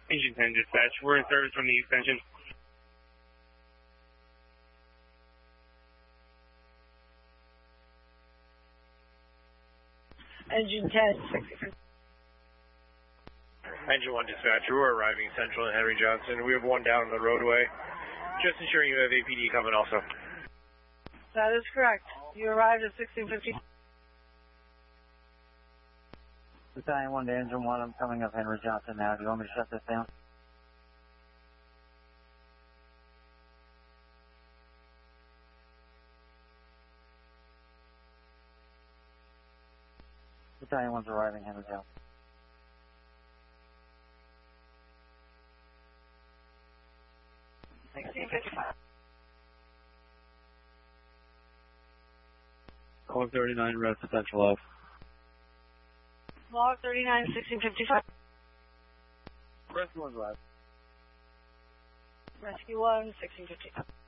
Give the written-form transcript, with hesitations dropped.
Engine 10 dispatch. We're in service from the extension. Engine 10, 60. Engine 1 dispatcher, we're arriving central in Henry Johnson. We have one down on the roadway. Just ensuring you have APD coming also. That is correct. You arrived at 1650. Battalion 1 to Engine 1, I'm coming up Henry Johnson now. Do you want me to shut this down? Battalion 1's arriving Henry Johnson. Log 39, red potential off. Log 39, 1655. Rescue 1's live. Rescue 1, 1655.